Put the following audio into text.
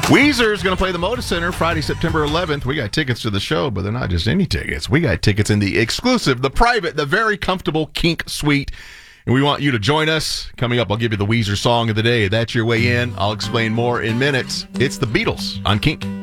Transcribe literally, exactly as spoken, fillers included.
Weezer is going to play the Moda Center Friday, September eleventh. We got tickets to the show, but they're not just any tickets. We got tickets in the exclusive, the private, the very comfortable Kink Suite. And we want you to join us. Coming up, I'll give you the Weezer song of the day. That's your way in. I'll explain more in minutes. It's the Beatles on Kink.